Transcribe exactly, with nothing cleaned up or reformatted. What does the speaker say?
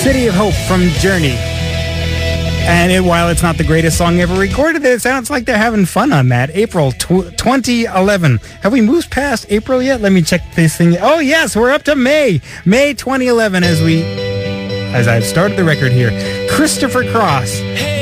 City of Hope from Journey. And it, while it's not the greatest song ever recorded, it sounds like they're having fun on that. April tw- twenty eleven. Have we moved past April yet? Let me check this thing. Oh, yes, we're up to May. May twenty eleven as we, as I've started the record here. Christopher Cross. Hey.